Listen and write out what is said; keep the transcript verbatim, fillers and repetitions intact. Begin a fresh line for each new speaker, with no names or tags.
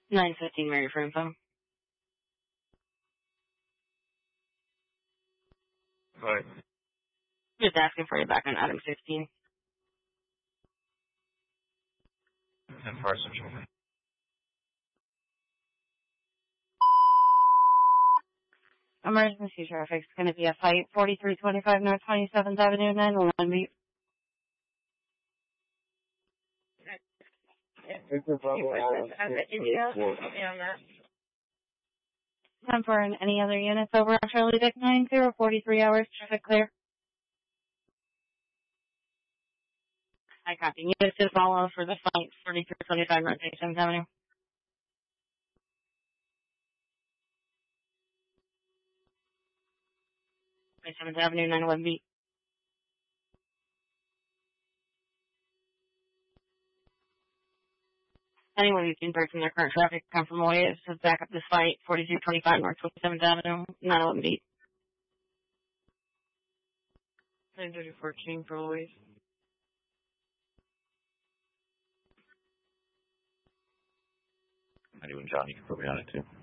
nine fifteen, Mary for info.
Right.
Just asking for you back on item sixteen.
And Fire Central.
Emergency traffic's going to be a fight, forty-three twenty-five North twenty-seventh Avenue, nine one one beat. Time for any other units over on Charlie Dick nine zero, forty-three hours, traffic clear. I copy. Units to follow for the fight, forty-three twenty-five North twenty-seventh Avenue. twenty-seventh Avenue, nine one beat. Anyone who's been from their current traffic come from away is to back up this fight, forty-three twenty-five North twenty-seventh Avenue, nine eleven beat. nine thirty fourteen for Louise.
Anyone, John, you can put me on it too.